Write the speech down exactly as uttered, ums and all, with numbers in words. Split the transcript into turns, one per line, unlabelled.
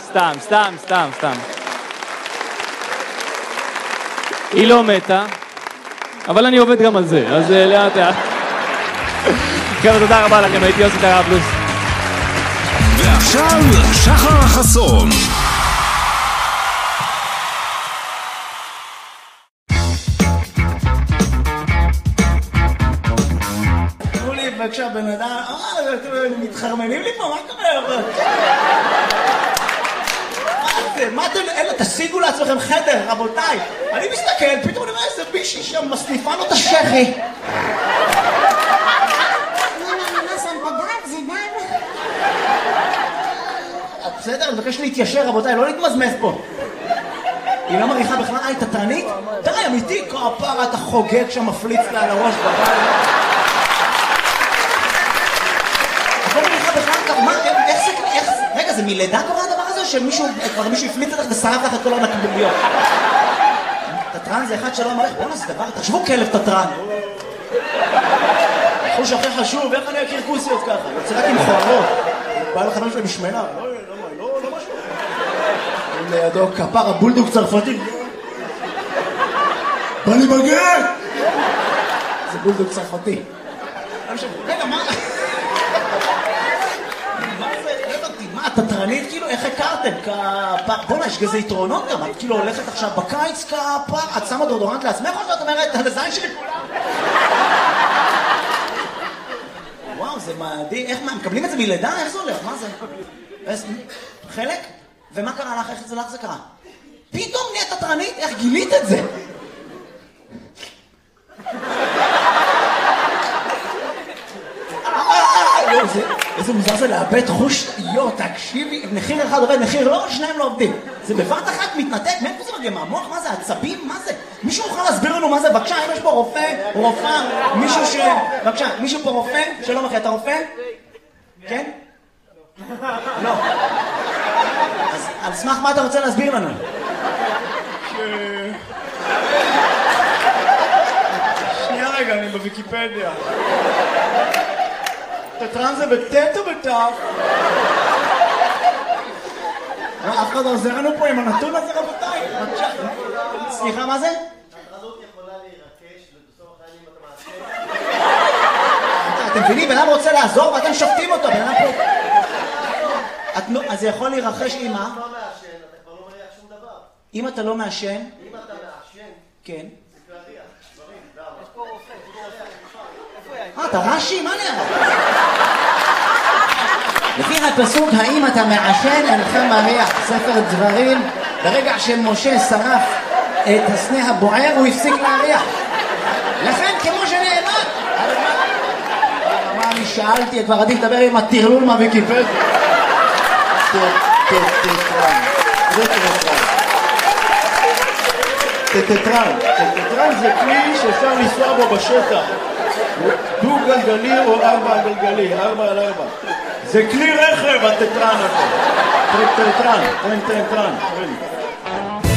סתם, סתם, סתם, סתם. היא לא מתה, אבל אני עובד גם על זה, אז לאט לאט. חבר'ה, תודה רבה לכם, הייתי יוסי טראבלוס.
ועכשיו שחר חסון.
תראו לי בבקשה בן אדם, אה, אתם מתחרמנים לי פה, מה קורה? מה זה? מה אתם, אלה, תשיגו לעצמכם חדר, רבותיי. אני מסתכל, פתאום אני רואה איזה מישהי שם מסניפה לו את השכי. בסדר, אני מבקש להתיישר, רבותיי, לא להתמזמז פה. היא לא מריחה בכלל, אה, היא תתרנית? די, אמיתי, כפרה, אתה חוגג שם, מפליץ לה על הראש בבית. את לא מריחה בכלל, מה, איך זה, איך, רגע, זה מלידה קורה הדבר הזה, שמישהו, כבר מישהו הפליץ לך ושרף לך את כל הנקבוביות? תתרן זה אחד שלא אמר, בואו נעשה דבר, תחשבו כלב תתרן. חוש הכי חשוב, איך אני אכיר כוסיות ככה? יוצא רק עם חוערות. בא לך משהו משמנה. לידו כפר הבולדוג צרפתי. בא לי בגר! זה בולדוג צרפתי. רגע, מה? מה זה? לא הבנתי, מה, תתרנית כאילו? איך הכרתם? כפר... בוא'נה, יש גזה יתרונות גם. את כאילו הולכת עכשיו בקיץ כפר, את שמה דורדורנט לעצמך או שאת אומרת, הזין שלי כולם? וואו, זה מדהים. איך מה, מקבלים את זה מלידה? איך זה הולך? מה זה? חלק? ומה קרה לך? איך זה לך זה קרה? פתאום נהיית תתרנית? איך גילית את זה? איזה מוזר זה לאבד חוש. יו, תקשיבי, מחיר אחד עובד, מחיר לא, שניים לא עובדים. זה בבת אחת מתנתק, מאיפה זה מגיע? מהמוח? מה זה? עצבים? מה זה? מישהו יכול להסביר לנו מה זה? בבקשה, אם יש פה רופא, רופאה, מישהו ש... בבקשה, מישהו פה רופא? שלום אחי, אתה רופא? כן? לא. אז על סמך מה אתה רוצה להסביר לנו?
ש... שנייה רגע, אני בוויקיפדיה. תתרן זה בטט או בטף?
אף אחד לא עוזר לנו פה עם הנתון הזה, רבותיי. סליחה, מה זה?
התרנות יכולה להירקש ובסוף החיים אתה מעשה.
אתם מבינים, בן אדם רוצה לעזור ואתם שופטים אותו, בן אדם פה... אז זה יכול להירחש עם מה?
אם אתה לא מעשן, אתה כבר לא מריח שום דבר.
אם אתה לא מעשן...
אם אתה מעשן...
כן.
זה להריח, דברים, למה? יש פה רופא,
אה, אתה רש"י? מה נראה? לפי הפסוק, האם אתה מעשן, אינך מריח, ספר דברים, ברגע שמשה שרף את הסנה הבוער, הוא הפסיק להריח. לכן, כמו שנאמר, מה אני שאלתי, כבר עדיף לדבר עם הטרלול מהוויקיפדיה.
טטרן, זה טטרן. טטרן, טטרן זה כלי שאפשר לנסוע בו בשטח. דו גלגלי או ארבע גלגלי, ארבע על ארבע. זה כלי רכב, הטטרן הזה. טטרן, טטרן, טטרן.